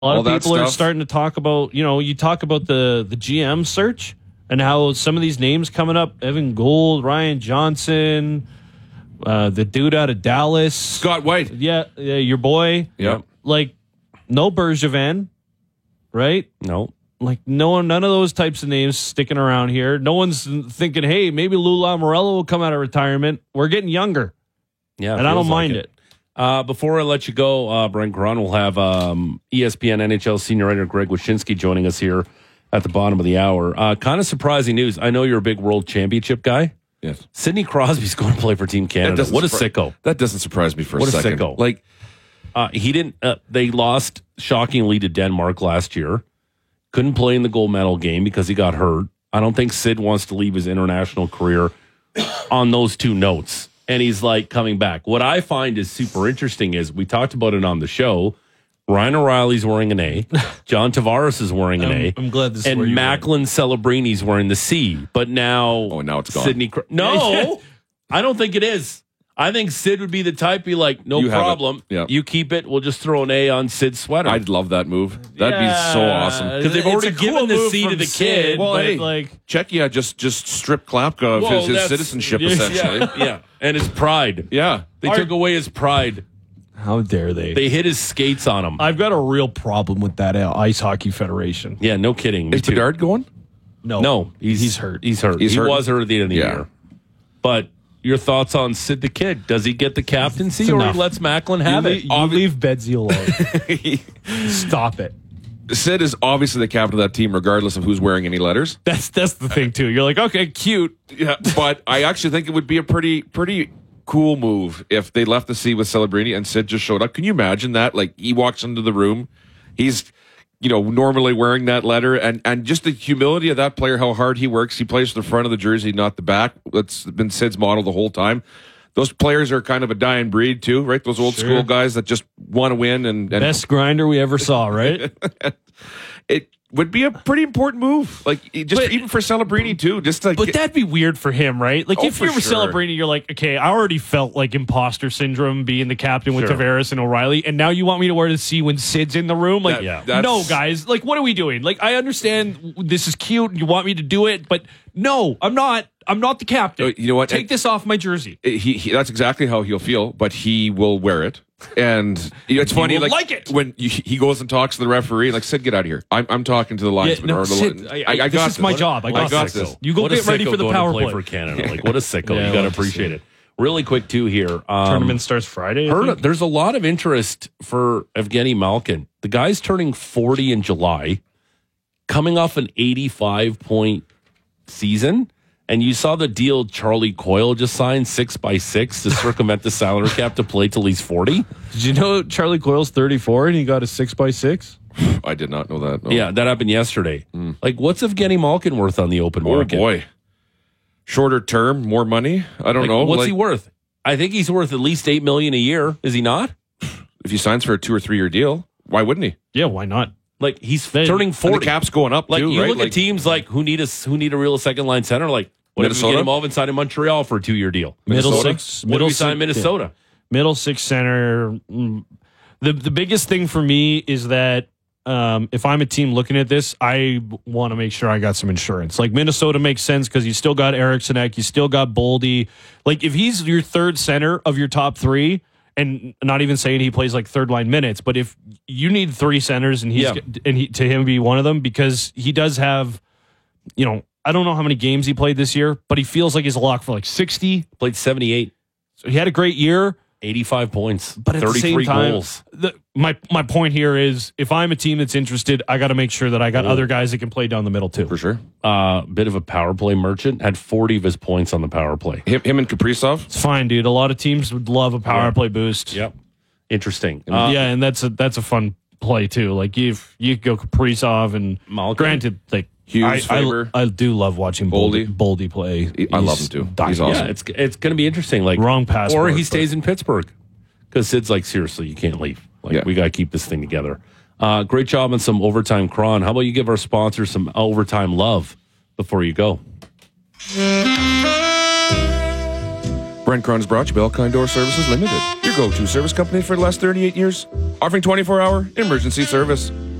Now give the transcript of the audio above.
A lot all of that people are stuff. starting to talk about, you talk about the GM search and how some of these names coming up, Evan Gould, Ryan Johnson, the dude out of Dallas. Scott White. Yeah, your boy. Yeah. Like, no Bergevin, right? No. Like, none of those types of names sticking around here. No one's thinking, hey, maybe Lou Lamoriello will come out of retirement. We're getting younger. Yeah, And I don't mind it. Before I let you go, Brent Cron will have ESPN NHL senior writer Greg Wyshynski joining us here at the bottom of the hour. Kind of surprising news. I know you're a big World Championship guy. Yes. Sidney Crosby's going to play for Team Canada. What a sicko. That doesn't surprise me for a second. What a sicko. Like, he didn't. They lost shockingly to Denmark last year. Couldn't play in the gold medal game because he got hurt. I don't think Sid wants to leave his international career on those two notes. And he's like coming back. What I find is super interesting is we talked about it on the show. Ryan O'Reilly's wearing an A. John Tavares is wearing an A. I'm glad this is and where you're Macklin Celebrini's wearing the C. But now, now it's gone. Sidney. No, I don't think it is. I think Sid would be the type be like, no You have it. problem. Yeah. You keep it. We'll just throw an A on Sid's sweater. I'd love that move. That'd be so awesome. Because they've already given the C to the kid. Well, but hey, like, Czechia just stripped Klapka of Well, his that's- citizenship, yeah, essentially. Yeah, and his pride. Yeah. They took away his pride. how dare they? They hit his skates on him. I've got a real problem with that Ice Hockey Federation. Yeah, no kidding. Me Is too. Bedard going? No, he's hurt. He's hurt. He's he hurt. was hurt at the end of the Yeah. year. But your thoughts on Sid the Kid? Does he get the captaincy It's or enough. he lets Macklin have it? You leave Bedsy alone. Stop it. Sid is obviously the captain of that team, regardless of who's wearing any letters. That's the thing too. You're like, okay, cute. Yeah, but I actually think it would be a pretty cool move if they left the C with Celebrini and Sid just showed up. Can you imagine that? Like, he walks into the room, he's normally wearing that letter, and just the humility of that player, how hard he works. He plays the front of the jersey, not the back. That's been Sid's model the whole time. Those players are kind of a dying breed too, right? Those old school guys that just want to win and Best grinder we ever saw, right? it would be a pretty important move. Like, even for Celebrini too, just to But that'd be weird for him, right? Like, if for you're sure. Celebrini, you're like, okay, I already felt like imposter syndrome being the captain with Sure. Tavares and O'Reilly, and now you want me to wear the C when Sid's in the room? Like, That's- no, guys. Like, what are we doing? Like, I understand this is cute and you want me to do it, but no, I'm not. I'm not the captain. You know what? Take this off my jersey. He that's exactly how he'll feel, but he will wear it. And it's funny, will like like it. when he goes and talks to the referee, like, Sid, get out of here. I'm talking to the linesman. no, or the, Sid, I this got is my job. I got this. You go What a get ready sicko for the going to power play play. for Canada. Like, what a sicko. Yeah, You got to love to see appreciate it. Really quick, too, here. Tournament starts Friday. I think. There's a lot of interest for Evgeny Malkin. The guy's turning 40 in July, coming off an 85-point season. And you saw the deal Charlie Coyle just signed 6x6 to circumvent the salary cap to play till he's 40. Did you know Charlie Coyle's 34 and he got a 6x6? I did not know that. No. Yeah, that happened yesterday. Like, what's Evgeny Malkin worth on the open Oh market? boy. Shorter term, more money. I don't know. What's he worth? I think he's worth at least $8 million a year. Is he not? If he signs for a 2 or 3 year deal, why wouldn't he? Yeah, why not? Like, he's turning 40. And the cap's going up Like, too, you right? look at teams like who need a real second line center. Like, what if we Minnesota? get him all inside in Montreal for a 2-year deal? What if we sign Minnesota? Middle six center. The biggest thing for me is that if I'm a team looking at this, I want to make sure I got some insurance. Like, Minnesota makes sense because you still got Eriksson, you still got Boldy. Like, if he's your third center of your top three, and not even saying he plays like third line minutes, but if you need 3 centers and to him be one of them, because he does have, I don't know how many games he played this year, but he feels like he's a lock for like 60. Played 78, So he had a great year. 85 points, But at 33 the same time, goals. My point here is, if I'm a team that's interested, I got to make sure that I got other guys that can play down the middle too. For sure. Bit of a power play merchant. Had 40 of his points on the power play. Him and Kaprizov. It's fine, dude. A lot of teams would love a power play boost. Yep. Interesting. Yeah, and that's a fun play too. Like, if you could go Kaprizov and Malkin. Granted, like, Hughes, Faber. I do love watching Boldy play. I love him too. He's awesome. Yeah, it's going to be interesting. Like, Wrong passport, or he but- stays in Pittsburgh because Sid's like, seriously, you can't leave. Like, we got to keep this thing together. Great job on some overtime, Cron. How about you give our sponsor some overtime love before you go? Brent Cron is brought to you by Alkine Door Services Limited, your go-to service company for the last 38 years, offering 24-hour emergency service.